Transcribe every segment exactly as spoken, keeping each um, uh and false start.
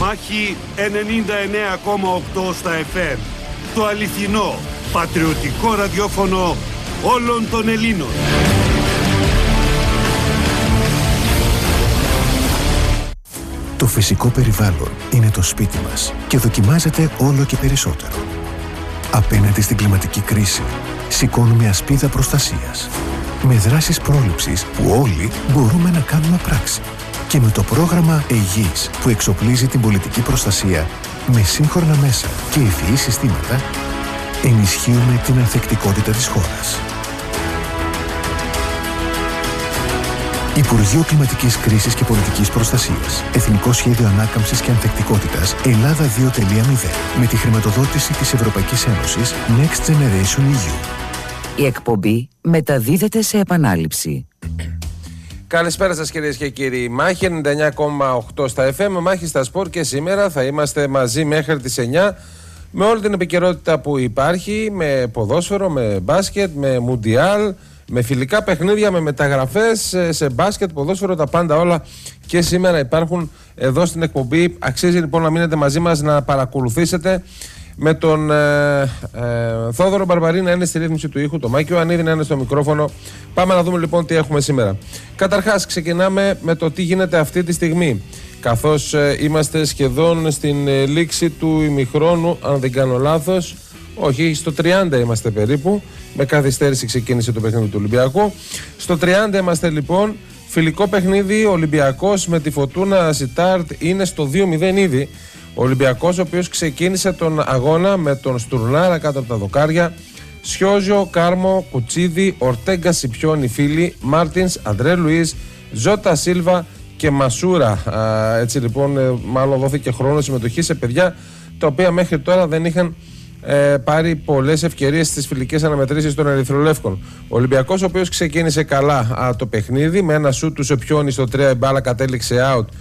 Μάχη ενενήντα εννέα κόμμα οκτώ στα εφ εμ. Το αληθινό, πατριωτικό ραδιόφωνο όλων των Ελλήνων. Το φυσικό περιβάλλον είναι το σπίτι μας και δοκιμάζεται όλο και περισσότερο. Απέναντι στην κλιματική κρίση, σηκώνουμε ασπίδα προστασίας. Με δράσεις πρόληψης που όλοι μπορούμε να κάνουμε πράξη. Και με το πρόγραμμα Αιγής που εξοπλίζει την πολιτική προστασία με σύγχρονα μέσα και ευφυή συστήματα, ενισχύουμε την ανθεκτικότητα της χώρας. Υπουργείο Κλιματικής Κρίσης και Πολιτικής Προστασίας. Εθνικό Σχέδιο Ανάκαμψης και Ανθεκτικότητας Ελλάδα δύο τελεία μηδέν. Με τη χρηματοδότηση της Ευρωπαϊκής Ένωσης Next Generation ι γιου. Η εκπομπή μεταδίδεται σε επανάληψη. Καλησπέρα σας κυρίες και κύριοι. Μάχη ενενήντα εννέα κόμμα οκτώ στα εφ εμ, Μάχη στα Σπορ, και σήμερα θα είμαστε μαζί μέχρι τις εννιά με όλη την επικαιρότητα που υπάρχει, με ποδόσφαιρο, με μπάσκετ, με μουντιάλ, με φιλικά παιχνίδια, με μεταγραφές σε μπάσκετ, ποδόσφαιρο, τα πάντα όλα και σήμερα υπάρχουν εδώ στην εκπομπή. Αξίζει λοιπόν να μείνετε μαζί μας, να παρακολουθήσετε, με τον ε, ε, Θόδωρο Μπαρμπαρή να είναι στη ρύθμιση του ήχου, το Μάκη Ιωαννίδη να είναι στο μικρόφωνο. Πάμε να δούμε λοιπόν τι έχουμε σήμερα. Καταρχάς ξεκινάμε με το τι γίνεται αυτή τη στιγμή, καθώς ε, είμαστε σχεδόν στην ε, λήξη του ημιχρόνου, αν δεν κάνω λάθος. Όχι, στο τριάντα είμαστε περίπου. Με καθυστέρηση ξεκίνησε το παιχνίδι του Ολυμπιακού. Στο τριάντα είμαστε λοιπόν. Φιλικό παιχνίδι, Ολυμπιακός με τη Φωτούνα Σιτάρτ είναι στο δύο μηδέν ήδη. Ο Ολυμπιακός, ο οποίος ξεκίνησε τον αγώνα με τον Στουρνάρα κάτω από τα δοκάρια. Σιόζιο, Κάρμο, Κουτσίδη, Ορτέγκα, Σιπιόνι, Φίλη, Μάρτινς, Αντρέ Λουίς, Ζώτα Σίλβα και Μασούρα. Α, έτσι λοιπόν, μάλλον δόθηκε χρόνο συμμετοχή σε παιδιά τα οποία μέχρι τώρα δεν είχαν ε, πάρει πολλές ευκαιρίες στις φιλικές αναμετρήσεις των Ερυθρολεύκων. Ο Ολυμπιακός, ο οποίος ξεκίνησε καλά α, το παιχνίδι, με ένα σούτ του Σιπιόνι στο τρία, η μπάλα κατέληξε out.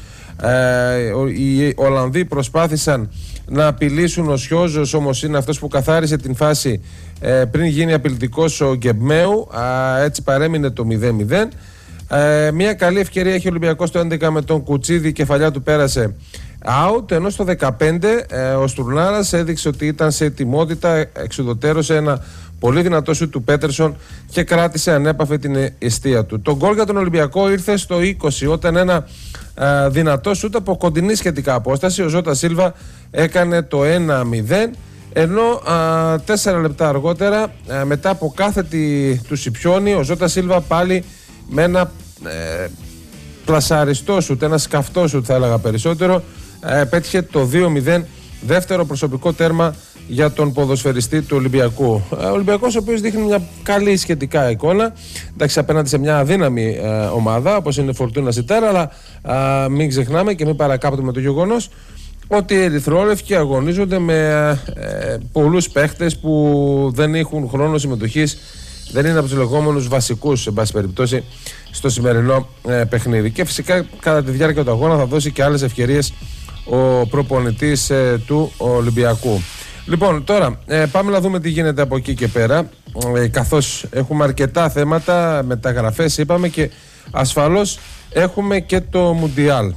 Ε, οι Ολλανδοί προσπάθησαν να απειλήσουν, ο Σιόζος όμως είναι αυτός που καθάρισε την φάση ε, πριν γίνει απειλητικός ο Γκεμπμέου, ε, έτσι παρέμεινε το μηδέν μηδέν. Ε, μια καλή ευκαιρία έχει ο Ολυμπιακός το έντεκα με τον Κουτσίδη, κεφαλιά του πέρασε out, ενώ στο δεκαπέντε ε, ο Στουρνάρας έδειξε ότι ήταν σε ετοιμότητα, εξουδωτέρωσε ένα πολύ δυνατό σου του Πέτερσον και κράτησε ανέπαφη την εστία του. Το γκολ για τον Ολυμπιακό ήρθε στο είκοσι, όταν ένα α, δυνατό σούτ από κοντινή σχετικά απόσταση, ο Ζώτα Σίλβα έκανε το ένα μηδέν, ενώ α, τέσσερα λεπτά αργότερα, α, μετά από κάθετη του Σιπιόνι, ο Ζώτα Σίλβα πάλι με ένα ε, πλασαριστό σούτ, ένα σκαφτό σούτ θα έλεγα περισσότερο, ε, πέτυχε το δύο μηδέν, δεύτερο προσωπικό τέρμα για τον ποδοσφαιριστή του Ολυμπιακού. Ο Ολυμπιακός, ο οποίος δείχνει μια καλή σχετικά εικόνα, εντάξει, απέναντι σε μια αδύναμη ε, ομάδα όπως είναι η Φορτούνα Σιτάρα, αλλά ε, μην ξεχνάμε και μην παρακάπτουμε το γεγονός ότι οι Ερυθρόλευκοι αγωνίζονται με ε, πολλούς παίχτες που δεν έχουν χρόνο συμμετοχής, δεν είναι από τους λεγόμενους βασικούς, σε πάση περιπτώσει, στο σημερινό ε, παιχνίδι. Και φυσικά κατά τη διάρκεια του αγώνα θα δώσει και άλλες ευκαιρίες ο προπονητής ε, του Ολυμπιακού. Λοιπόν, τώρα ε, πάμε να δούμε τι γίνεται από εκεί και πέρα, ε, καθώς έχουμε αρκετά θέματα, μεταγραφές είπαμε, και ασφαλώς έχουμε και το Μουντιάλ.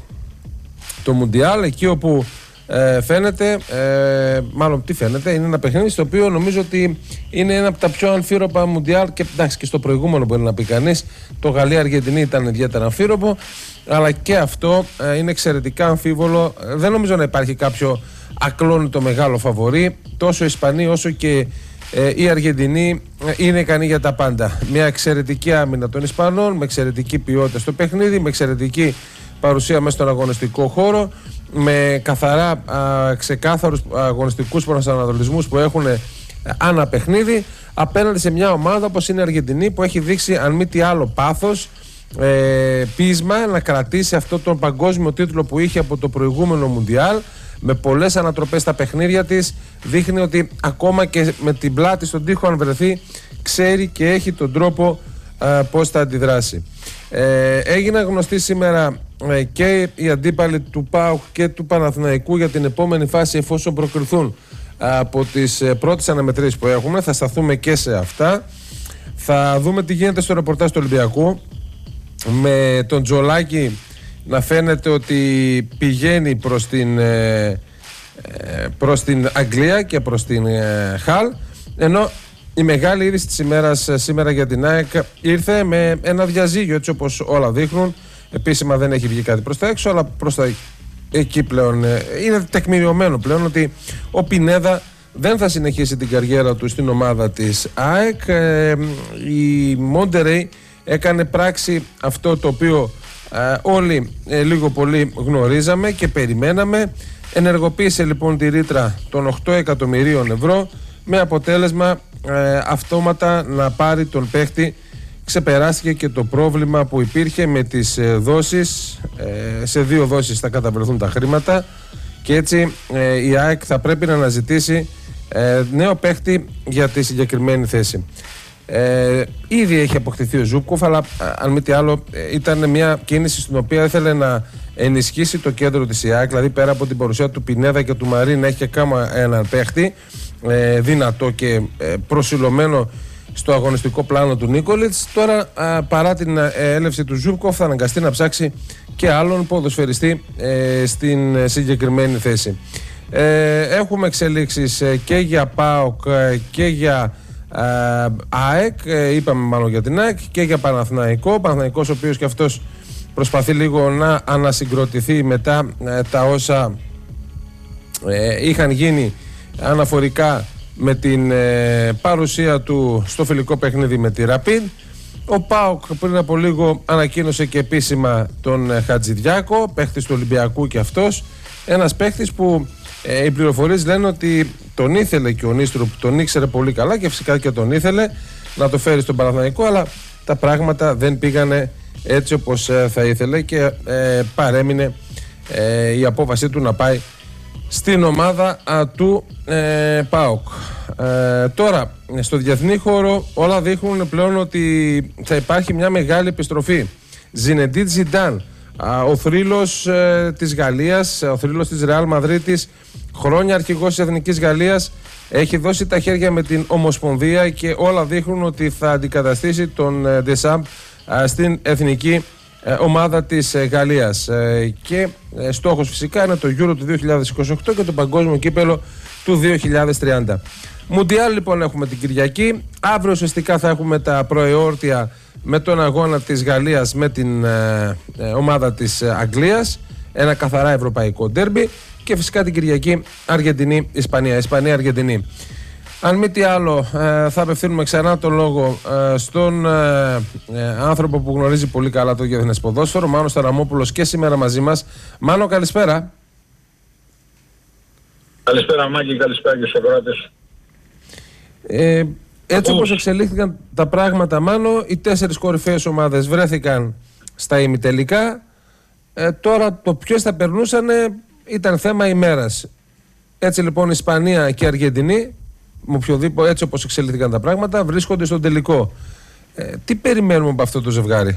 Το Μουντιάλ, εκεί όπου ε, φαίνεται, ε, μάλλον τι φαίνεται, είναι ένα παιχνίδι στο οποίο νομίζω ότι είναι ένα από τα πιο αμφίροπα Μουντιάλ, και εντάξει, και στο προηγούμενο μπορεί να πει κανείς, το Γαλλία-Αργεντινή ήταν ιδιαίτερα αμφίροπο, αλλά και αυτό ε, είναι εξαιρετικά αμφίβολο. Δεν νομίζω να υπάρχει κάποιο ακλόνητο μεγάλο φαβορί. Τόσο οι Ισπανοί όσο και ε, οι Αργεντινοί ε, είναι ικανοί για τα πάντα. Μια εξαιρετική άμυνα των Ισπανών, με εξαιρετική ποιότητα στο παιχνίδι, με εξαιρετική παρουσία μέσα στον αγωνιστικό χώρο, με καθαρά α, ξεκάθαρους αγωνιστικούς προσανατολισμούς που έχουν ε, ανά παιχνίδι, απέναντι σε μια ομάδα όπως είναι η Αργεντινή, που έχει δείξει αν μη τι άλλο πάθος, ε, πείσμα να κρατήσει αυτό τον παγκόσμιο τίτλο που είχε από το προηγούμενο Μουντιάλ, με πολλές ανατροπές στα παιχνίδια της. Δείχνει ότι ακόμα και με την πλάτη στον τοίχο, αν βρεθεί, ξέρει και έχει τον τρόπο α, πώς θα αντιδράσει. Ε, έγιναν γνωστοί σήμερα ε, και οι αντίπαλοι του ΠΑΟΚ και του Παναθηναϊκού για την επόμενη φάση, εφόσον προκριθούν α, από τις ε, πρώτες αναμετρήσεις που έχουμε. Θα σταθούμε και σε αυτά. Θα δούμε τι γίνεται στο ρεπορτάζ του Ολυμπιακού, με τον Τζολάκη να φαίνεται ότι πηγαίνει προς την, ε, προς την Αγγλία και προς την ε, Χαλ, ενώ η μεγάλη είδηση της ημέρας σήμερα για την ΑΕΚ ήρθε με ένα διαζύγιο, έτσι όπως όλα δείχνουν. Επίσημα δεν έχει βγει κάτι προς τα έξω, αλλά προς τα εκεί πλέον είναι τεκμηριωμένο πλέον ότι ο Πινέδα δεν θα συνεχίσει την καριέρα του στην ομάδα της ΑΕΚ. Ε, η Monterrey έκανε πράξη αυτό το οποίο ε, όλοι ε, λίγο πολύ γνωρίζαμε και περιμέναμε. Ενεργοποίησε λοιπόν τη ρήτρα των οκτώ εκατομμυρίων ευρώ με αποτέλεσμα ε, αυτόματα να πάρει τον παίχτη. Ξεπεράστηκε και το πρόβλημα που υπήρχε με τις ε, δόσεις. Ε, σε δύο δόσεις θα καταβληθούν τα χρήματα και έτσι ε, η ΑΕΚ θα πρέπει να αναζητήσει ε, νέο παίχτη για τη συγκεκριμένη θέση. Ε, ήδη έχει αποκτηθεί ο Ζούμπκοφ, αλλά αν μη τι άλλο ε, ήταν μια κίνηση στην οποία ήθελε να ενισχύσει το κέντρο της ΑΕΚ, δηλαδή πέρα από την παρουσία του Πινέδα και του Μαρί να έχει ακόμα έναν παίχτη ε, δυνατό και ε, προσιλωμένο στο αγωνιστικό πλάνο του Νίκολιτς. Τώρα α, παρά την ε, έλευση του Ζούμπκοφ θα αναγκαστεί να ψάξει και άλλον ποδοσφαιριστή ε, στην συγκεκριμένη θέση. Ε, έχουμε εξελίξεις ε, και για ΠΑΟΚ ε, και για ε, ΑΕΚ, ε, είπαμε μάλλον για την ΑΕΚ, και για Παναθηναϊκό. Ο Παναθηναϊκός ο οποίος και αυτός προσπαθεί λίγο να ανασυγκροτηθεί μετά ε, τα όσα ε, είχαν γίνει αναφορικά με την ε, παρουσία του στο φιλικό παιχνίδι με τη Rapid. Ο ΠΑΟΚ πριν από λίγο ανακοίνωσε και επίσημα τον ε, Χατζηδιάκο, παίχτης του Ολυμπιακού και αυτός. Ένας παίχτης που ε, οι πληροφορίες λένε ότι τον ήθελε και ο Νίστρου, τον ήξερε πολύ καλά και φυσικά και τον ήθελε να το φέρει στον Παναθηναϊκό, αλλά τα πράγματα δεν πήγανε έτσι όπως ε, θα ήθελε και ε, παρέμεινε ε, η απόφασή του να πάει στην ομάδα α, του ε, ΠΑΟΚ. Ε, τώρα, στο διεθνή χώρο όλα δείχνουν πλέον ότι θα υπάρχει μια μεγάλη επιστροφή. Ζινεντίν Ζιντάν, ο θρύλος ε, της Γαλλίας, ο θρύλος της Ρεάλ Μαδρίτης, χρόνια αρχηγός της Εθνικής Γαλλίας, έχει δώσει τα χέρια με την Ομοσπονδία και όλα δείχνουν ότι θα αντικαταστήσει τον ε, Ντεσάμπ ε, στην εθνική ε, ομάδα της ε, Γαλλίας. Ε, και ε, στόχος φυσικά είναι το Euro του δύο χιλιάδες είκοσι οκτώ και το Παγκόσμιο Κύπελο του δύο χιλιάδες τριάντα. Μουντιάλ λοιπόν έχουμε την Κυριακή. Αύριο ουσιαστικά θα έχουμε τα προεόρτια με τον αγώνα της Γαλλίας με την ε, ε, ομάδα της Αγγλίας. Ένα καθαρά ευρωπαϊκό ντέρμπι. Και φυσικά την Κυριακή Αργεντινή-Ισπανία. Ισπανία-Αργεντινή. Αν μη τι άλλο, ε, θα απευθύνουμε ξανά το λόγο ε, στον ε, ε, άνθρωπο που γνωρίζει πολύ καλά το διεθνές ποδόσφαιρο, Μάνο Σταραμόπουλος, και σήμερα μαζί μας. Μάνο, καλησπέρα. Καλησπέρα Μάκη, καλησπέρα και στους ακροατές. Ε, έτσι όπως εξελίχθηκαν τα πράγματα, Μάνο, οι τέσσερις κορυφαίες ομάδες βρέθηκαν στα ημιτελικά. Ε, τώρα το ποιος θα περνούσαν ήταν θέμα ημέρας. Έτσι λοιπόν η Ισπανία και η Αργεντινή, με οποιοδήποτε, έτσι όπως εξελίχθηκαν τα πράγματα, βρίσκονται στον τελικό. Ε, τι περιμένουμε από αυτό το ζευγάρι?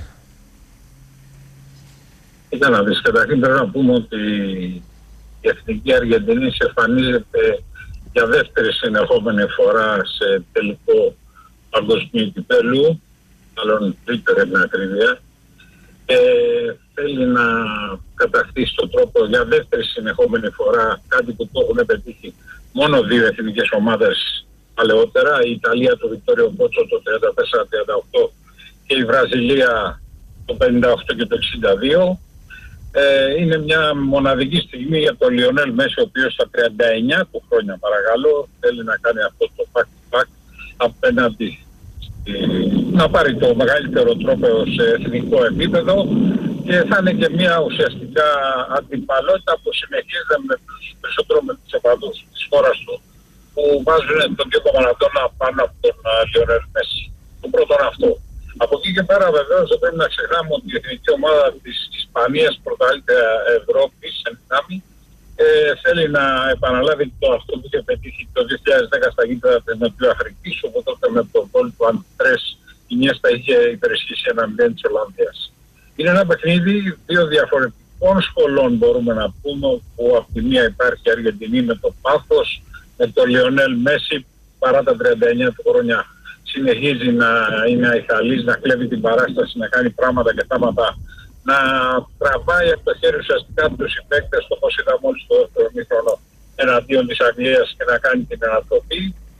Ήταν να δεις, καταρχήν πρέπει να πούμε ότι η Εθνική Αργεντινή εμφανίζεται για δεύτερη συνεχόμενη φορά σε τελικό παγκοσμίου κυπέλλου, μάλλον τρίτο με ακρίβεια. Ε, θέλει να κατακτήσει τον τρόπο για δεύτερη συνεχόμενη φορά, κάτι που το έχουν πετύχει μόνο δύο εθνικές ομάδες παλαιότερα, η Ιταλία του Βικτόριο Μπότσο το τριάντα τέσσερα τριάντα οκτώ και η Βραζιλία το πενήντα οκτώ και το εξήντα δύο. Ε, είναι μια μοναδική στιγμή για τον Λιονέλ Μέση, ο οποίος στα τριάντα εννιά του χρόνια, παρακαλώ, θέλει να κάνει αυτό το back-to-back απέναντι, να πάρει το μεγαλύτερο τρόπαιο σε εθνικό επίπεδο, και θα είναι και μια ουσιαστικά αντιπαλότητα που συνεχίζεται με τους περισσότερο με τους οπαδούς της χώρας του, που βάζουν τον Διέγκο Μαραντόνα πάνω από τον Λιονέλ Μέση. Το πρώτο αυτό. Από εκεί και πέρα βεβαίως δεν πρέπει να ξεχνάμε ότι η εθνική ομάδα της Ισπανίας, πρωταθλήτρια Ευρώπης εν δυνάμει, ε, θέλει να επαναλάβει το αυτό που είχε πετύχει το δύο χιλιάδες δέκα στα γήπεδα της Νοτιοαφρικής, όπου τότε με τον γκολ του Αντρές η Νιέστα είχε υπερισχύσει ένα μηδέν της Ολλανδίας. Είναι ένα παιχνίδι δύο διαφορετικών σχολών, μπορούμε να πούμε, που από τη μία υπάρχει η Αργεντινή με το πάθος, με τον Λιονέλ Μέση, παρά τα τριάντα εννιά του χρόνια συνεχίζει να είναι αϊθαλής, να κλέβει την παράσταση, να κάνει πράγματα και θάματα να τραβάει από το χέρι ουσιαστικά τους συμπαίκτες, όπως είδαμε μόλις το δεύτερο μήχρονο εναντίον της Αγγλίας και να κάνει την ανατροπή.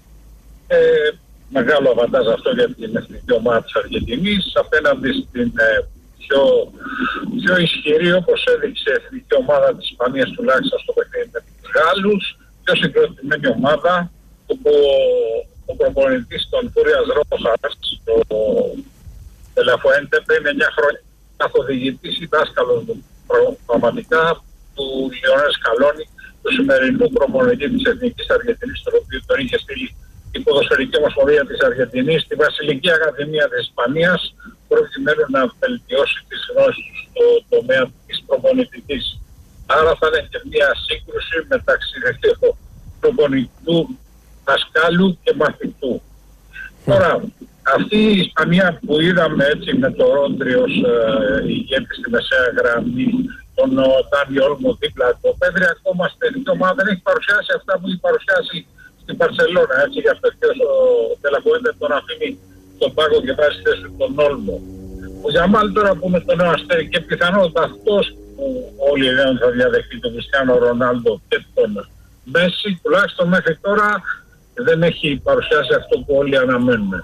Ε, μεγάλο αβαντάζ αυτό για την εθνική ομάδα της Αργεντινής απέναντι στην ε, πιο, πιο ισχυρή, όπως έδειξε η εθνική ομάδα της Ισπανίας τουλάχιστον στο παιχνίδι με τους Γάλλους, πιο συγκροτημένη ομάδα, όπου ο προπονητής των Φούριας Ρόσας, ο Τελαφουέντε, πριν εννιά χρόνια καθοδηγητής ή δάσκαλος πραγματικά του Λιονέλ Σκαλόνι, του σημερινού προπονητή της Εθνικής Αργεντινής, τον οποίο τον είχε στείλει η Ποδοσφαιρική Ομοσπονδία της Αργεντινής στη Βασιλική Ακαδημία της Ισπανίας, προκειμένου να βελτιώσει τις γνώσεις του στο τομέα της προπονητικής. Άρα θα είναι και μια σύγκρουση μεταξύ του προπονητού δασκάλου και μαθητού. Τώρα, αυτή η Ισπανία που είδαμε έτσι με το Ρόντρι ως ε, ηγέτη στη μεσαία γραμμή, τον Ντάνι Όλμο δίπλα του, ο Πέδρη ακόμα στην εθνική ομάδα δεν έχει παρουσιάσει αυτά που έχει παρουσιάσει στην Μπαρσελόνα. Έτσι, γι' αυτό και ο Τελαφουέντε τον αφήνει στον πάγκο και βάζει στη θέση του τον Όλμο. Ο Γιαμάλ τώρα που είναι στο νέο αστέρι και πιθανότατα αυτός που όλοι λένε θα διαδεχτεί τον Κριστιάνο Ρονάλντο και τον Μέση, τουλάχιστον μέχρι τώρα δεν έχει παρουσιάσει αυτό που όλοι αναμένουν.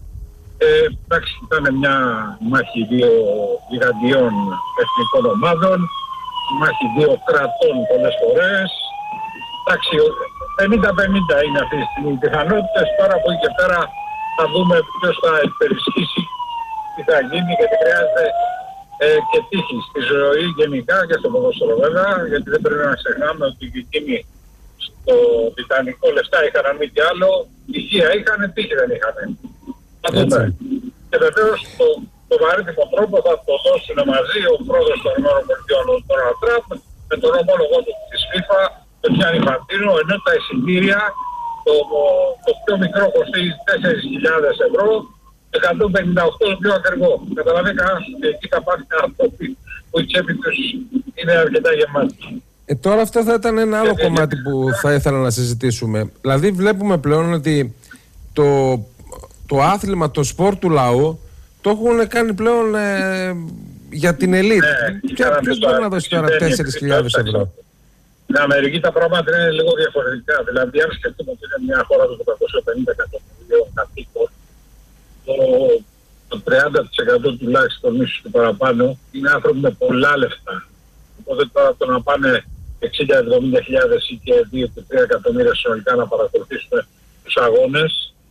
Ε, εντάξει, ήταν μια μάχη δύο γιγαντιών εθνικών ομάδων, μάχη δύο κρατών πολλές φορές. Εντάξει, πενήντα πενήντα είναι αυτή τη στιγμή οι πιθανότητες. Τώρα από εκεί και πέρα θα δούμε ποιος θα υπερισχύσει, τι θα γίνει, γιατί χρειάζεται ε, και τύχη στη ζωή γενικά και στο ποδόσφαιρο βέβαια, γιατί δεν πρέπει να ξεχνάμε ότι εκείνοι στο Τιτανικό λεφτά είχαν αν μη τι άλλο, υγεία είχαν, τύχη δεν είχαν. Θα δούμε. Και βεβαίως το, το βαρύτιμο τρόπο θα το δώσουν μαζί ο πρόεδρος των ΗΠΑ, ο Ντόναλντ Τραμπ, με τον ομόλογο του της FIFA, τον Γιάννη Φαντίνο, ενώ τα εισιτήρια το, το πιο μικρό κοστίζει τέσσερις χιλιάδες ευρώ, εκατόν πενήντα οκτώ το πιο ακριβό. Καταλαβαίνει κανένας ότι εκεί θα πάρει άνθρωποι που η τσέπη τους είναι αρκετά γεμάτη. Ε, τώρα αυτό θα ήταν ένα άλλο κομμάτι που θα ήθελα να συζητήσουμε. Δηλαδή βλέπουμε πλέον ότι το, το άθλημα, το σπορ του λαού το έχουν κάνει πλέον ε, για την ελίτ. Ναι, ποιος μπορεί να δώσει τώρα τέσσερις χιλιάδες ευρώ? Στην Αμερική τα πράγματα είναι λίγο διαφορετικά. Δηλαδή αν σκεφτούμε ότι είναι μια χώρα των οκτακόσια πενήντα εκατομμυρίων κατοίκων, το, το τριάντα τοις εκατό τουλάχιστον ίσως και παραπάνω είναι άνθρωποι με πολλά λεφτά. Οπότε τώρα το να πάνε εξήντα με εβδομήντα χιλιάδες ή και δύο με τρία εκατομμύρια συνολικά να παρακολουθήσουν τους αγώνες,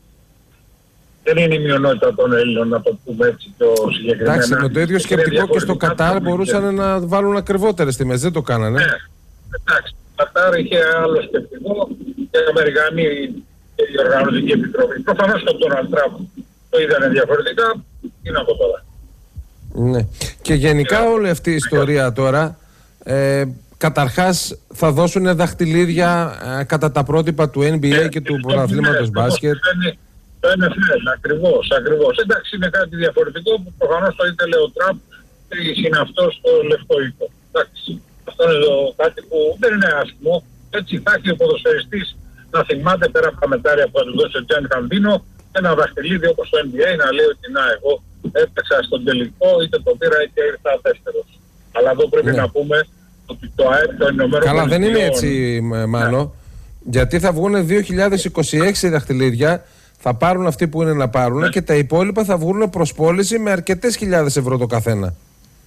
δεν είναι η μειονότητα των Ελλήνων, να το πούμε έτσι πιο συγκεκριμένα. Εντάξει, με το ίδιο σκεπτικό και στο Κατάρ μπορούσαν να βάλουν ακριβότερες τιμές, δεν το κάνανε. Ναι, εντάξει, το Κατάρ είχε άλλο σκεπτικό και οι Αμερικανοί και η Οργανωτική Επιτροπή. Προφανώς και ο Ντόναλντ Τραμπ το είδανε διαφορετικά, τι να πω τώρα. Ναι. Και γενικά όλη αυτή η ιστορία τώρα, ε, καταρχάς θα δώσουν δαχτυλίδια ε, κατά τα πρότυπα του N B A και του πρωταθλήματος μπάσκετ. Το N F L, ακριβώς, ακριβώς. Εντάξει, είναι κάτι διαφορετικό που προφανώς το ήθελε ο Τραμπ και είναι αυτό στο λευκό οίκο. Εντάξει, αυτό είναι το, κάτι που δεν είναι άσχημο. Έτσι θα έχει ο ποδοσφαιριστής να θυμάται πέρα από τα μετάρια που θα του δώσει ο Τζάνι Φαντίνο ένα δαχτυλίδι όπως το N B A να λέει ότι να εγώ έπαιξα στον τελικό, είτε το πήρα είτε ήρθα δεύτερος. Αλλά εδώ πρέπει ναι. να πούμε ότι το ΑΕΠ το Ηνωμένο Καλά, δεν είναι έτσι, Μάνο. Ναι. Γιατί θα βγουν δύο χιλιάδες είκοσι έξι δαχτυλίδια, θα πάρουν αυτοί που είναι να πάρουν ναι. και τα υπόλοιπα θα βγουν προς πώληση με αρκετές χιλιάδες ευρώ το καθένα.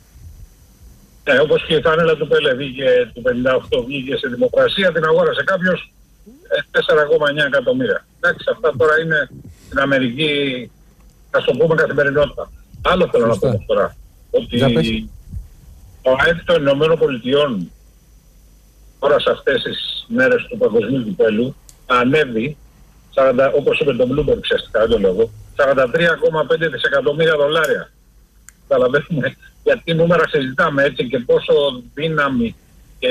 Ναι, όπως και η φανέλα του Πέλε βγήκε του πενήντα οκτώ, βγήκε σε δημοκρασία, την αγόρασε κάποιος τέσσερα κόμμα εννιά εκατομμύρια. Εντάξει, αυτά τώρα είναι στην Αμερική, θα το πούμε καθημερινότητα. Άλλο θέλω Φωστά. να πω τώρα, ότι το ΑΕΠ των Ηνωμένων Πολιτειών τώρα σε αυτές τις μέρες του παγκοσμίου κυπέλλου ανέβει, όπως είπε το Bloomberg ουσιαστικά, δεν το λέω, σαράντα τρία κόμμα πέντε δισεκατομμύρια δολάρια. Καταλαβαίνουμε γιατί νούμερα συζητάμε έτσι και πόσο δύναμη και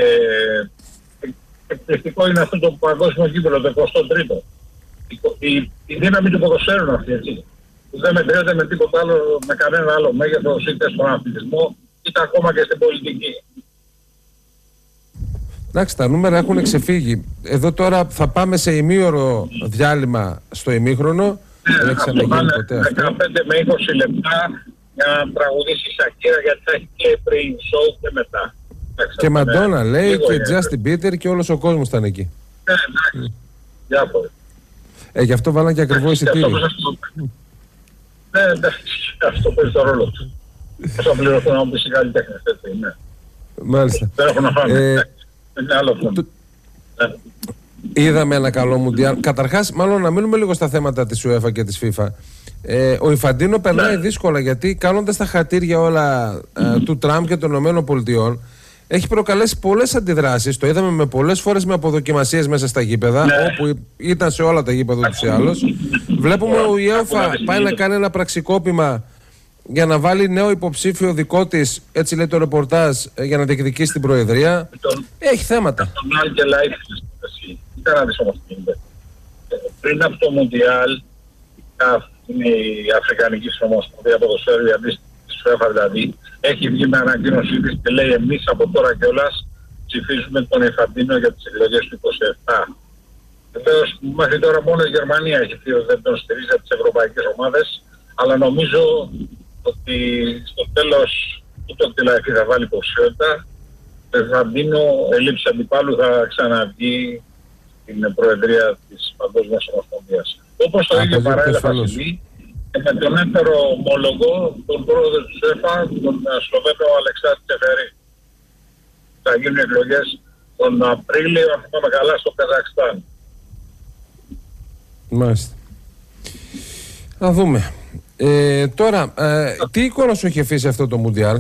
εκπληκτικό είναι αυτό το παγκόσμιο κύπελλο, το εικοστό τρίτο. Η, η, η δύναμη του ποδοσφαίρου αυτή, έτσι. Που δεν μετριέται με τίποτα άλλο, με κανένα άλλο μέγεθος είτε στον αθλητισμό είτε ακόμα και στην πολιτική. Εντάξει, τα νούμερα έχουν ξεφύγει. Εδώ τώρα θα πάμε σε ημίωρο διάλειμμα στο ημίχρονο. Ναι, δεν θα το πάνε δεκαπέντε με είκοσι λεπτά για να τραγουδήσει η Σακύρα, γιατί θα έχει και πριν show και μετά. Και Μαντόνα λέει και Justin Bieber και όλος ο κόσμος ήταν εκεί. Ναι, εντάξει. Διάφορα. Ε, γι' αυτό βάλαν και ακριβό εισιτήριο. Ναι, εντάξει, αυτό παίζει το ρόλο του. Θα πληρωθούν να μου πεις οι καλλιτέχνες, έτσι, ναι. Μάλιστα. Δεν έχω να φάμε. Ε, είναι άλλο θέμα. Το... Ναι. Είδαμε ένα καλό Μουντιάλ. Καταρχάς, μάλλον να μείνουμε λίγο στα θέματα της UEFA και της FIFA. Ε, ο Ιφαντίνο περνάει ναι. δύσκολα, γιατί κάνοντας τα χατήρια όλα ε, του Τραμπ και των ΗΠΑ, έχει προκαλέσει πολλές αντιδράσεις. Το είδαμε με πολλές φορές με αποδοκιμασίες μέσα στα γήπεδα, ναι. όπου ήταν σε όλα τα γήπεδα ούτως ή άλλως. Βλέπουμε ο UEFA πάει να κάνει ένα πραξικόπημα για να βάλει νέο υποψήφιο δικό της, έτσι λέει το ρεπορτάζ, για να διεκδικήσει την Προεδρία. Τον, έχει θέματα. Τον Άγγελα Λάιφη, ήταν να δεις όμως τι είναι. Πριν από το Μουντιάλ, είναι η Αφρικανική Ομοσπονδία Ποδοσφαίρου, η αντίστοιχη της UEFA δηλαδή, έχει βγει με ανακοίνωσή της και λέει εμείς από τώρα κιόλας ψηφίζουμε τον Ιφαντίνο για τις εκλογές του είκοσι επτά. Βεβαίως μέχρι τώρα μόνο η Γερμανία έχει πει ότι δεν τον στηρίζει από τις ευρωπαϊκές ομάδες, αλλά νομίζω ότι στο τέλος ούτε ο Τιλαϊφή θα βάλει υποψηφιότητα. Το Ιφαντίνο ελήψη αντιπάλου θα ξαναβγεί στην Προεδρία της Παγκόσμιας Ομοσπονδίας. Όπως το ίδιο παράλληλα συμβεί και με τον έτερο ομόλογο, τον πρόεδρο του ΣΕΦΑ, τον Σλοβαίνο Αλεξάνδρ Τσεφερή. Θα γίνουν εκλογές τον Απρίλιο, αν θυμάμαι καλά, στο Καζακστάν. Μάλιστα. Να δούμε. Ε, τώρα, ε, τι εικόνα σου έχει αφήσει αυτό το Μουντιάλ?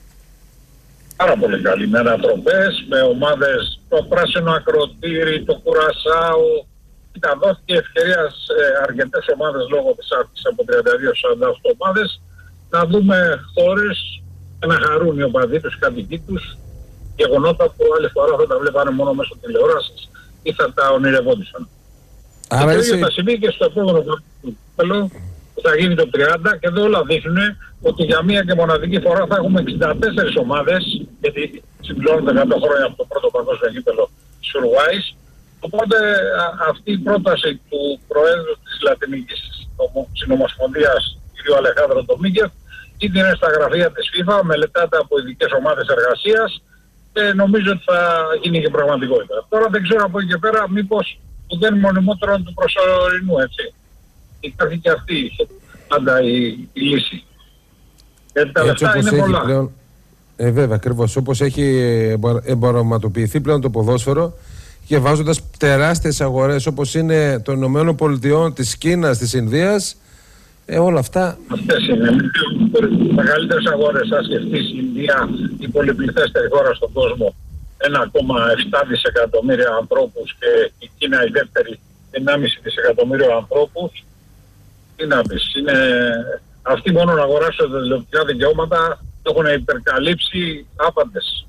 Πάρα πολύ καλή. Με ανατροπές, με ομάδες, το Πράσινο Ακροτήρι, το Κουρασάου. Ήταν δόθηκε ευκαιρία σε αρκετές ομάδες λόγω της αύξησης από τριάντα δύο σαράντα οκτώ ομάδες να δούμε χώρες και να χαρούν οι οπαδοί τους, οι κατοικοί τους, γεγονότα που άλλη φορά θα τα βλέπανε μόνο μέσω τηλεόρασης ή θα τα ονειρευόντουσαν. Άρα το ίδιο θα συμβεί και στο επόμενο καπέλο που θα γίνει το τριάντα, και εδώ όλα δείχνουν ότι για μία και μοναδική φορά θα έχουμε εξήντα τέσσερις ομάδες, γιατί συμπληρώνονται εκατό χρόνια από το πρώτο παγκόσμιο γήπεδο της Ουρουάης. Οπότε α, αυτή η πρόταση του Προέδρου της Λατινικής Συνομοσπονδίας, κ. Αλεχάνδρο Ντομίνγκεφ, είναι στα γραφεία της FIFA, μελετάται από ειδικές ομάδες εργασίας και νομίζω ότι θα γίνει και πραγματικότητα. Τώρα δεν ξέρω από εκεί και πέρα μήπως που δεν είναι μονιμότερο του προσωρινού, έτσι. Υπάρχει και αυτή πάντα η, η λύση. Γιατί τα λεφτά είναι πολλά. Πλέον, ε, βέβαια, ακριβώς. Όπως έχει εμπορευματοποιηθεί πλέον το ποδόσφαιρο, και βάζοντας τεράστιες αγορές όπως είναι των Ηνωμένων Πολιτειών, της Κίνας, της Ινδίας, ε, όλα αυτά. Αυτές είναι οι μεγαλύτερες αγορές. Αν σκεφτείς η Ινδία, η πολυπληθέστερη χώρα στον κόσμο, ένα κόμμα επτά δισεκατομμύρια ανθρώπους, και η Κίνα η δεύτερη, ενάμιση δισεκατομμύριο ανθρώπους. Τι να πεις, είναι αυτοί μόνο να αγοράσουν τα τηλεοπτικά δικαιώματα έχουν υπερκαλύψει άπαντες.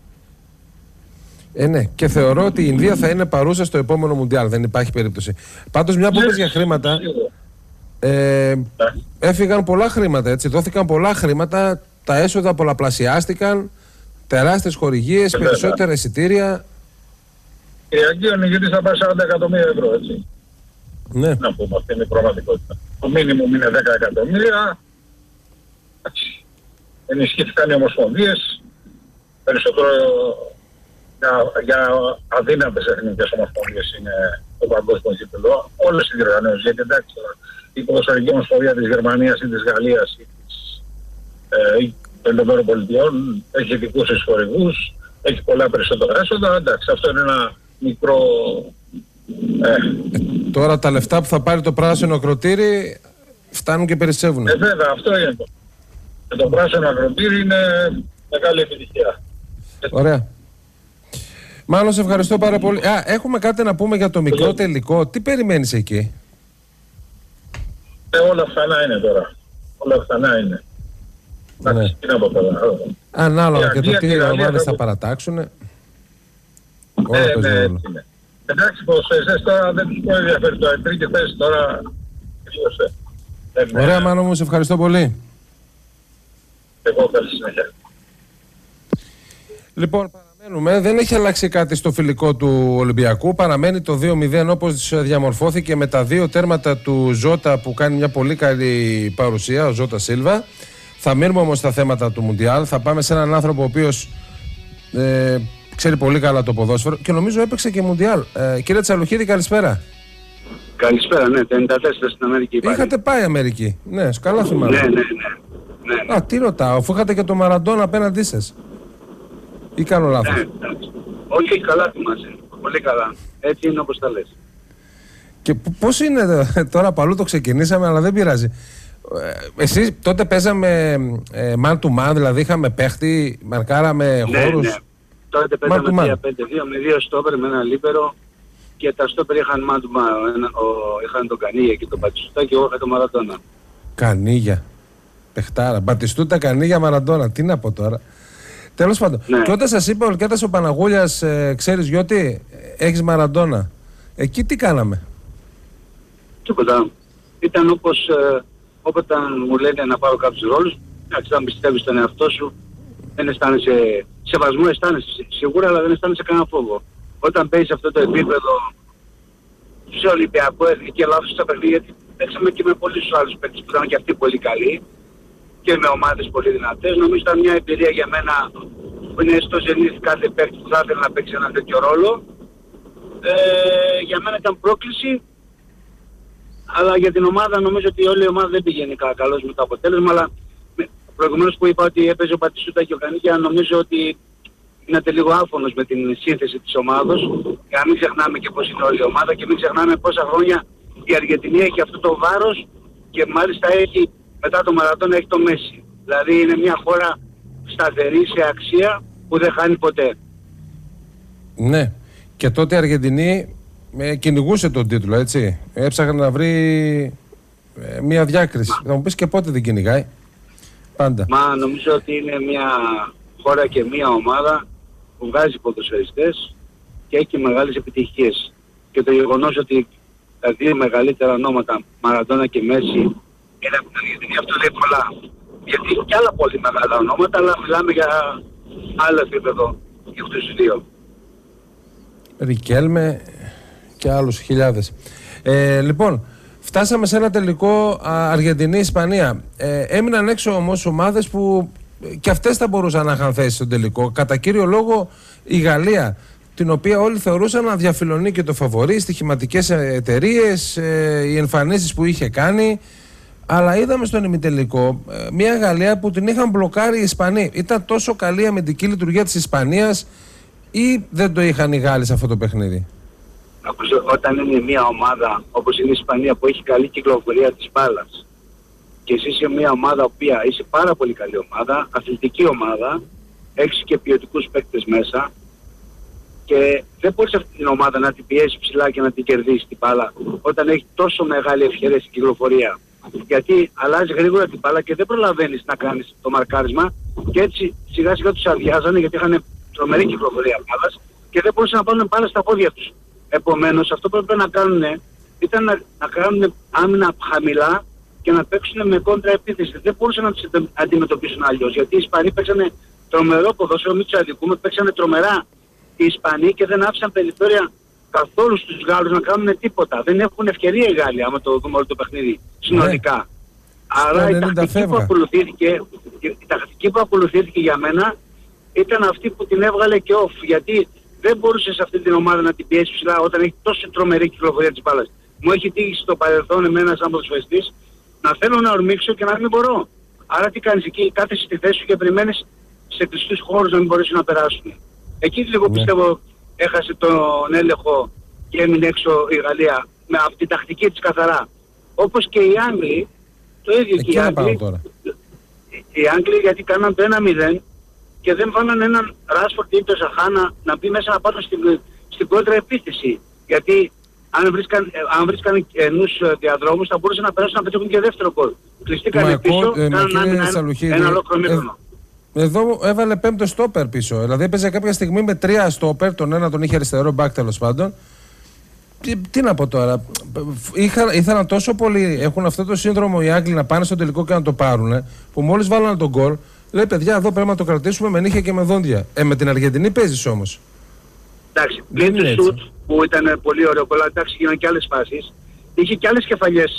Ε, ναι, και θεωρώ ότι η Ινδία θα είναι παρούσα στο επόμενο Μουντιάλ. Δεν υπάρχει περίπτωση. Πάντως, μια που πες για χρήματα, ε, έφυγαν πολλά χρήματα, έτσι. Δόθηκαν πολλά χρήματα, τα έσοδα πολλαπλασιάστηκαν, τεράστιες χορηγίες, ε, περισσότερα εισιτήρια. Κυριακή ο νικητής θα πάει σαράντα εκατομμύρια ευρώ, έτσι. Ναι. Να πούμε, αυτή είναι η πραγματικότητα. Το μήνυμο είναι δέκα εκατομμύρια. Ενισχύθηκαν οι ομοσπονδίες, περισσότερο. Για, για αδύνατες εθνικές ομοσπονδίες είναι το παγκόσμιο γήπεδο. Όλες οι διοργανώσεις, γιατί εντάξει, η ποδοσφαιρική ομοσπονδία της Γερμανίας ή της Γαλλίας ή της, ε, των Ηνωμένων Πολιτειών έχει ειδικούς εισφορικούς, έχει πολλά περισσότερα έσοδα. Εντάξει, αυτό είναι ένα μικρό. Ε, ε, τώρα τα λεφτά που θα πάρει το Πράσινο Ακροτήρι φτάνουν και περισσεύουν. Ε, βέβαια, αυτό είναι το. Και το Πράσινο Ακροτήρι είναι μεγάλη επιτυχία. Ωραία. Μάλλον σε ευχαριστώ πάρα πολύ. Α, έχουμε κάτι να πούμε για το μικρό τελικό. Τι περιμένεις εκεί? Ε, όλα φθανά είναι τώρα. Όλα φθανά είναι. Ναι. Τι να πω τώρα. Ανάλογα και το τι οι ομάδες θα παρατάξουν. Ναι, ναι, έτσι είναι. Εντάξει, πως εσείς τώρα δεν τους πω ενδιαφέρει το τρίτη θέση τώρα. Ωραία, Μάνο μου, σε ευχαριστώ πολύ. Εγώ καλή συνέχεια. Λοιπόν, παραμένουμε. Δεν έχει αλλάξει κάτι στο φιλικό του Ολυμπιακού. Παραμένει το δύο μηδέν όπως διαμορφώθηκε με τα δύο τέρματα του Ζώτα που κάνει μια πολύ καλή παρουσία, ο Ζώτα Σίλβα. Θα μείνουμε όμως στα θέματα του Μουντιάλ. Θα πάμε σε έναν άνθρωπο ο οποίος ε, ξέρει πολύ καλά το ποδόσφαιρο και νομίζω έπαιξε και Μουντιάλ. Ε, κύριε Τσαλουχίδη, καλησπέρα. Καλησπέρα, ναι, το ενενήντα τέσσερα στην Αμερική. Είχατε πάλι πάει Αμερική. Ναι, καλά θυμάμαι. Ναι, ναι, ναι, ναι. Α, τι ρωτάω, αφού είχατε και το Μαραντόνα απέναντί σας. Ή κάνω λάθος? Ναι, όχι, καλά θυμάσαι. Πολύ καλά. Έτσι είναι όπως τα λες. Και πώς είναι τώρα, παλού το ξεκινήσαμε, αλλά δεν πειράζει. Εσείς τότε παίζαμε ε, man to man, δηλαδή είχαμε παίχτη, μαρκάραμε ναι, χώρους. Ναι, τότε παίζαμε τρία πέντε δύο με δύο στόπερ, με ένα λίπερο και τα στόπερ είχαν man to man. Ένα, ο, είχαν τον Κανίγια και τον Μπατιστούτα και εγώ είχα τον Μαραντόνα. Κανίγια. Παιχτάρα. Μπατιστούτα, Κανίγια, Μαραντόνα. Τι να πω τώρα. Τέλος πάντων. Ναι. Και όταν σας είπε ο Ολκέτας ο Παναγούλιας, ε, ξέρεις Γιώτη, έχεις Μαραντόνα. Εκεί τι κάναμε? Τίποτα. Ήταν όπως ε, όποτε μου λένε να πάρω κάποιους ρόλους, εντάξει, αν πιστεύεις στον εαυτό σου, δεν αισθάνεσαι σεβασμό, αισθάνεσαι σίγουρα, αλλά δεν αισθάνεσαι κανένα φόβο. Όταν παίζεις αυτό το επίπεδο σε Ολυμπιακό, εθνική λάθος στα παιχνίδια, γιατί παίξαμε και με πολλούς άλλους παίκτες που ήταν και αυτοί πολύ καλοί και με ομάδες πολύ δυνατές. Νομίζω ήταν μια εμπειρία για μένα που είναι στο ζενήθ κάθε παίκτη που θα ήθελε να παίξει ένα τέτοιο ρόλο. Ε, για μένα ήταν πρόκληση, αλλά για την ομάδα νομίζω ότι όλη η ομάδα δεν πηγαίνει καλώς με το αποτέλεσμα, αλλά προηγουμένως που είπα ότι έπαιζε ο Μπατιστούτα και ο Κανίγια, νομίζω ότι είναι λίγο άφωνος με την σύνθεση της ομάδος, για να μην ξεχνάμε και πώς είναι όλη η ομάδα και μην ξεχνάμε πόσα χρόνια η Αργεντινή έχει αυτό το βάρος και μάλιστα έχει μετά το Μαραντόνα έχει το Μέση. Δηλαδή είναι μια χώρα σταθερή σε αξία που δεν χάνει ποτέ. Ναι, και τότε η Αργεντινή ε, κυνηγούσε τον τίτλο, έτσι. Έψαχνε να βρει ε, μια διάκριση. Μα. Θα μου πεις και πότε δεν κυνηγάει. Πάντα. Μα νομίζω ότι είναι μια χώρα και μια ομάδα που βγάζει ποδοσφαιριστές και έχει μεγάλες επιτυχίες. Και το γεγονός ότι τα δύο μεγαλύτερα ονόματα, Μαραντόνα και Μέση, είναι από την Αργεντινή, αυτό λέει πολλά. Γιατί και άλλα πολύ μεγάλα ονόματα, αλλά μιλάμε για άλλο επίπεδο για αυτούς τους δύο. Ρικέλμε και άλλους χιλιάδες. Ε, λοιπόν, φτάσαμε σε ένα τελικό Αργεντινή-Ισπανία. Ε, έμειναν έξω όμως ομάδες που και αυτές θα μπορούσαν να είχαν θέση στον τελικό. Κατά κύριο λόγο η Γαλλία, την οποία όλοι θεωρούσαν να διαφιλονεί και το φαβορί, στοιχηματικές εταιρείες, ε, οι εμφανίσεις που είχε κάνει. Αλλά είδαμε στον ημιτελικό ε, μια Γαλλία που την είχαν μπλοκάρει οι Ισπανοί. Ήταν τόσο καλή η αμυντική λειτουργία της Ισπανίας ή δεν το είχαν οι Γάλλοι σε αυτό το παιχνίδι? Όταν είναι μια ομάδα όπως είναι η Ισπανία που έχει καλή κυκλοφορία της μπάλας και εσύ είσαι μια ομάδα που είσαι πάρα πολύ καλή ομάδα, αθλητική ομάδα, έχεις και ποιοτικούς παίκτες μέσα και δεν μπορείς αυτή την ομάδα να την πιέσει ψηλά και να την κερδίσει την μπάλα όταν έχει τόσο μεγάλη ευκαιρία στην κυκλοφορία. Γιατί αλλάζει γρήγορα την μπάλα και δεν προλαβαίνεις να κάνεις το μαρκάρισμα και έτσι σιγά σιγά τους αδειάζανε γιατί είχαν τρομερή κυκλοφορία μπάλας και δεν μπορούσαν να πάρουν μπάλα στα πόδια τους. Επομένως αυτό που έπρεπε να κάνουν ήταν να, να κάνουν άμυνα χαμηλά και να παίξουν με κόντρα επίθεση. Δεν μπορούσαν να τους αντιμετωπίσουν αλλιώς γιατί οι Ισπανοί παίξανε τρομερό ποδόσφαιρο, μην τους αδικούμε, παίξανε τρομερά οι Ισπανοί και δεν άφησαν περιθώρια καθόλου στους Γάλλους να κάνουν τίποτα. Δεν έχουν ευκαιρία οι Γάλλοι άμα το δούμε όλο το παιχνίδι συνολικά. Ναι. Άρα η τακτική, που ακολουθήθηκε, η τακτική που ακολουθήθηκε για μένα ήταν αυτή που την έβγαλε και off. Γιατί δεν μπορούσε σε αυτή την ομάδα να την πιέσει ψηλά όταν έχει τόσο τρομερή κυκλοφορία της μπάλας. Μου έχει τύχει στο παρελθόν εμένα σαν ποδοσφαιριστής να θέλω να ορμήξω και να μην μπορώ. Άρα τι κάνεις εκεί, κάθεσαι στη θέση σου και περιμένεις σε κλειστούς χώρους να μην μπορέσουν να περάσουν. Εκεί λίγο ναι. πιστεύω έχασε τον έλεγχο και έμεινε έξω η Γαλλία με αυτή την τακτική της καθαρά. Όπως και οι Άγγλοι, το ίδιο και οι Άγγλοι. Οι Άγγλοι γιατί κάναν το ένα μηδέν και δεν βάλαν έναν Ράσφορντ ή τον Σαχάνα να μπει μέσα να πάρουν στην, στην κόντρα επίθεση. Γιατί αν βρίσκαν, αν βρίσκαν ενούς διαδρόμους θα μπορούσαν να περάσουν να πετύχουν και δεύτερο κόλ. Κλειστήκαν πίσω, ε, κάνουν ένα, ένα, ένα ολόκληρο μήχρονο. Εδώ έβαλε πέμπτο στόπερ πίσω. Δηλαδή έπαιζε κάποια στιγμή με τρία στόπερ. Τον ένα τον είχε αριστερό μπακ τέλος πάντων. Τι, τι να πω τώρα. Είχα, ήθελαν τόσο πολύ. Έχουν αυτό το σύνδρομο οι Άγγλοι να πάνε στο τελικό και να το πάρουν. Που μόλις βάλανε τον γκολ. Λέει παιδιά, εδώ πρέπει να το κρατήσουμε με νύχια και με δόντια. Ε, με την Αργεντινή παίζεις όμως. Εντάξει, πλην του σουτ που ήταν πολύ ωραίο κολλά, εντάξει, γίνανε και άλλες φάσεις. Είχε και άλλες κεφαλιές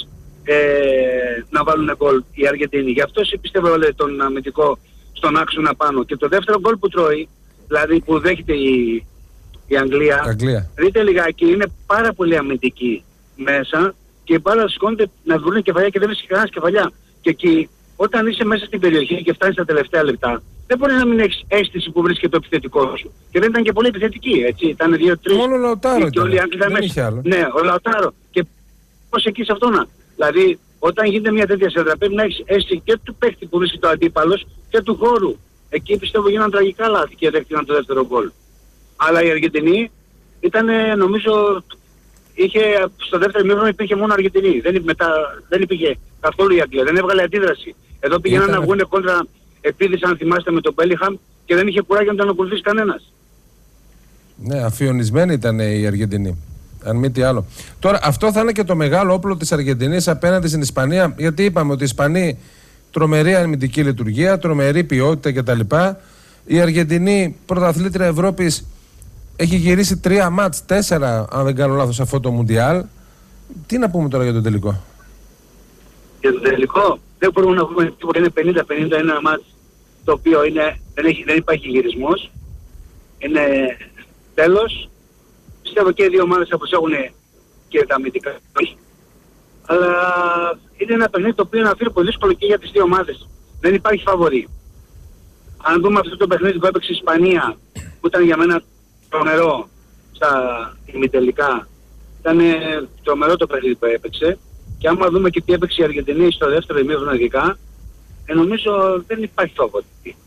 ε, να βάλουν γκολ οι Αργεντίνοι. Γι' αυτό πιστεύω έβαλε τον αμυντικό στον άξονα πάνω. Και το δεύτερο γκολ που τρώει, δηλαδή που δέχεται η, η Αγγλία, Αγγλία, δείτε λιγάκι, είναι πάρα πολύ αμυντική μέσα και η μπάλα σηκώνεται να βρουν κεφαλιά και δεν βρίσκει κανένας κεφαλιά. Και εκεί, όταν είσαι μέσα στην περιοχή και φτάνεις στα τελευταία λεπτά, δεν μπορεί να μην έχεις αίσθηση που βρίσκεται το επιθετικό σου. Και δεν ήταν και πολύ επιθετική, έτσι. Ήταν δύο τρία. Μόνο ο Λαουτάρο ήταν. ήταν Δεν είχε άλλο. Ναι, ο Λαουτάρο. Και πώς εκεί σε αυτό να. Δηλαδή, όταν γίνεται μια τέτοια σέντρα, πρέπει να έχεις αίσθηση και του παίχτη που βρίσκεται ο αντίπαλος και του χώρου. Εκεί πιστεύω γίνανε τραγικά λάθη και δέχτηκαν το δεύτερο γκολ. Αλλά η Αργεντινή ήταν, νομίζω, είχε, στο δεύτερο ημίχρονο υπήρχε μόνο Αργεντινή. Δεν, μετά, δεν υπήρχε καθόλου η Αγγλία. Δεν έβγαλε αντίδραση. Εδώ πήγαιναν ήταν... να βγουν κόντρα επίδειξη, αν θυμάστε, με τον Μπέλιχαμ και δεν είχε κουράγιο να τον ακολουθήσει κανένας. Ναι, αφιονισμένη ήταν η Αργεντινή. Αν μη τι άλλο. Τώρα, αυτό θα είναι και το μεγάλο όπλο της Αργεντινής απέναντι στην Ισπανία, γιατί είπαμε ότι οι Ισπανοί τρομερή αμυντική λειτουργία, τρομερή ποιότητα κτλ. Η Αργεντινή, πρωταθλήτρια Ευρώπης, έχει γυρίσει τρία μάτς, τέσσερα, αν δεν κάνω λάθος, αυτό το Μουντιάλ. Τι να πούμε τώρα για το τελικό? Για το τελικό, δεν μπορούμε να πούμε τίποτα. Είναι πενήντα πενήντα ένα μάτς το οποίο είναι, δεν, έχει, δεν υπάρχει γυρισμός. Είναι τέλος. Πιστεύω και οι δύο ομάδες αποσέχουν και τα αμυντικά. Αλλά είναι ένα παιχνίδι το οποίο είναι αφήνει πολύ δύσκολο και για τις δύο ομάδες. Δεν υπάρχει φαβορί. Αν δούμε αυτό το παιχνίδι που έπαιξε η Ισπανία, που ήταν για μένα τρομερό στα ημιτελικά, ήταν τρομερό το παιχνίδι που έπαιξε. Και άμα δούμε και τι έπαιξε η Αργεντινή στο δεύτερο ημίχρονο ειδικά, ε, νομίζω δεν υπάρχει φαβορί.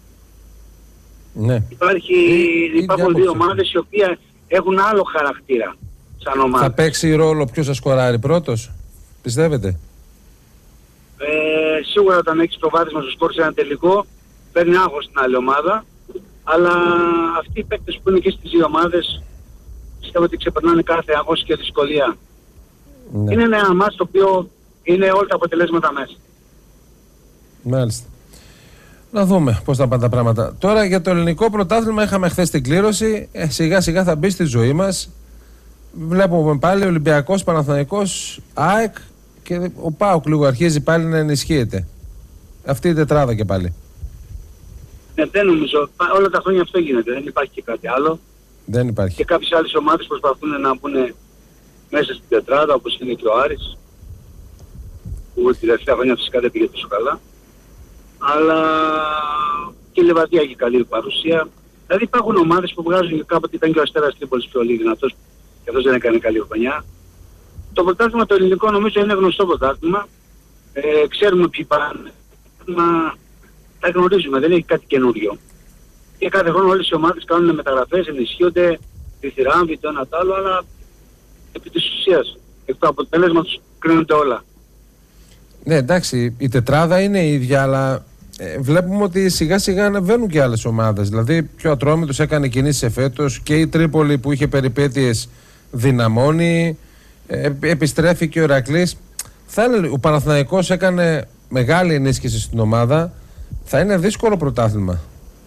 Ναι. Υπάρχει, υπάρχουν δύο ομάδες οι οποίες έχουν άλλο χαρακτήρα σαν ομάδα. Θα παίξει ρόλο ποιος θα σκοράρει πρώτος, πιστεύετε? Ε, σίγουρα όταν έχεις το βάδισμα στο σκορ σε ένα τελικό, παίρνει άγχος στην άλλη ομάδα. Αλλά αυτοί οι παίκτες που είναι και στις δύο ομάδες, πιστεύω ότι ξεπερνάνε κάθε άγχος και δυσκολία. Ναι. Είναι ένα μάτς το οποίο είναι όλα τα αποτελέσματα μέσα. Μάλιστα. Να δούμε πώς θα πάνε τα πράγματα. Τώρα για το ελληνικό πρωτάθλημα είχαμε χθες την κλήρωση. Ε, σιγά σιγά θα μπει στη ζωή μας. Βλέπουμε πάλι Ολυμπιακός, Παναθηναϊκός, ΑΕΚ και ο ΠΑΟΚ λίγο αρχίζει πάλι να ενισχύεται. Αυτή η τετράδα και πάλι. Ναι, δεν νομίζω. Όλα τα χρόνια αυτό γίνεται. Δεν υπάρχει και κάτι άλλο. Δεν υπάρχει. Και κάποιες άλλες ομάδες προσπαθούν να μπουν μέσα στην τετράδα, όπως είναι και ο Άρης. Που τη τελευταία χρόνια φυσικά δεν πήγε τόσο καλά. Αλλά και η Λεβαδία έχει καλή παρουσία. Δηλαδή υπάρχουν ομάδες που βγάζουν, κάποτε ήταν και ο Αστέρας Τρίπολης πιο λίγο δυνατός και αυτός δεν έκανε καλή χρονιά. Το πρωτάθλημα το ελληνικό νομίζω είναι γνωστό πρωτάθλημα. Ε, ξέρουμε ποιοι πάνε. Μα τα γνωρίζουμε, δεν έχει κάτι καινούριο. Και κάθε χρόνο όλες οι ομάδες κάνουν μεταγραφές, ενισχύονται, διθυράμβοι το ένα το άλλο, αλλά επί της ουσίας, εκ του αποτέλεσματος κρίνονται όλα. Ναι, εντάξει, η τετράδα είναι η ίδια, αλλά ε, βλέπουμε ότι σιγά σιγά ανεβαίνουν και άλλες ομάδες. Δηλαδή, πιο Ατρόμητος έκανε κινήσεις εφέτος και η Τρίπολη που είχε περιπέτειες δυναμώνει, ε, επιστρέφει και ο Ηρακλής. Θα είναι, ο Παναθηναϊκός έκανε μεγάλη ενίσχυση στην ομάδα. Θα είναι δύσκολο πρωτάθλημα.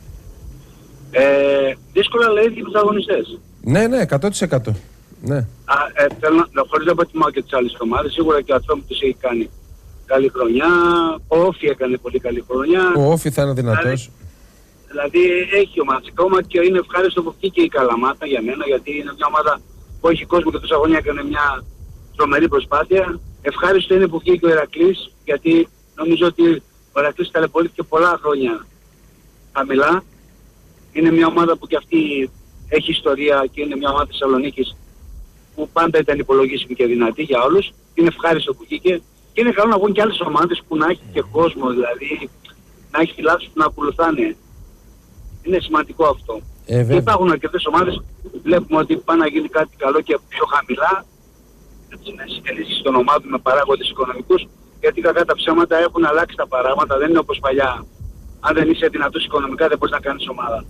Ε, δύσκολα λέει και τους αγωνιστές. Ναι, ναι, εκατό τοις εκατό. Ναι. Α, ε, θέλω να, χωρίς να αποτιμάω και τις άλλες ομάδες, σίγουρα και ο Ατρόμητος έχει κάνει καλή χρονιά, ο Όφι έκανε πολύ καλή χρονιά. Ο Όφι θα είναι δυνατός. Δηλαδή, δηλαδή έχει ομάδα. Ακόμα και είναι ευχάριστο που βγήκε η Καλαμάτα για μένα, γιατί είναι μια ομάδα που έχει κόσμο και τόσα χρόνια έκανε μια τρομερή προσπάθεια. Ευχάριστο είναι που βγήκε ο Ηρακλής, γιατί νομίζω ότι ο Ηρακλής ταλαιπωρήθηκε πολλά χρόνια χαμηλά. Είναι μια ομάδα που και αυτή έχει ιστορία και είναι μια ομάδα της Θεσσαλονίκης που πάντα ήταν υπολογίσιμη και δυνατή για όλους. Είναι ευχάριστο που βγήκε. Και είναι καλό να βγουν και άλλες ομάδες που να έχει και κόσμο, δηλαδή να έχει φυλάξεις που να ακολουθάνε. Είναι σημαντικό αυτό. Ε, και υπάρχουν αρκετές ομάδες που βλέπουμε ότι πάνε να γίνει κάτι καλό και πιο χαμηλά. Έτσι, να ενίσχυση των ομάδων με παράγοντες οικονομικούς. Γιατί κατά τα ψέματα έχουν αλλάξει τα παράγματα, δεν είναι όπως παλιά. Αν δεν είσαι δυνατός οικονομικά δεν μπορείς να κάνεις ομάδα.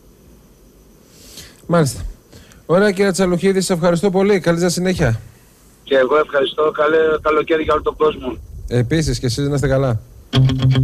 Μάλιστα. Ωραία κύριε Τσαλουχίδη, σε ευχαριστώ πολύ. Καλή σας συνέχεια. Και εγώ ευχαριστώ. Καλέ, καλοκαίρι για όλο τον κόσμο. Επίσης και εσείς να είστε καλά.